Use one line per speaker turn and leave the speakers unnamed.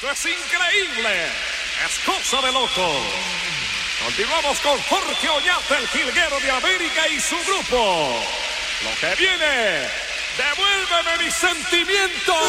Esto es increíble. Es cosa de loco. Continuamos con Jorge Oñate, el jilguero de América y su grupo. Lo que viene, devuélveme mis sentimientos.